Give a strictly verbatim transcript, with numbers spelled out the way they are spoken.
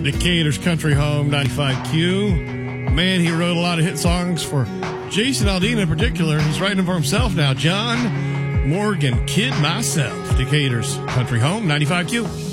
Decatur's Country Home, ninety-five Q. Man, he wrote a lot of hit songs for Jason Aldean in particular. He's writing them for himself now. John Morgan, Kid Myself. Decatur's Country Home, ninety-five Q.